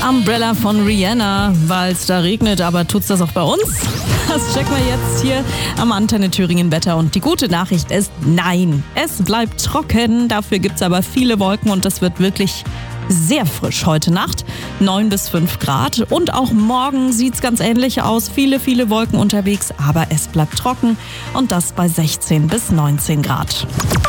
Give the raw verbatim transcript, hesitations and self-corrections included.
Umbrella von Rihanna, weil es da regnet, aber tut's das auch bei uns? Das checken wir jetzt hier am Antenne Thüringen Wetter und die gute Nachricht ist, nein, es bleibt trocken, dafür gibt's aber viele Wolken und das wird wirklich sehr frisch heute Nacht, neun bis fünf Grad und auch morgen sieht's ganz ähnlich aus, viele, viele Wolken unterwegs, aber es bleibt trocken und das bei sechzehn bis neunzehn Grad.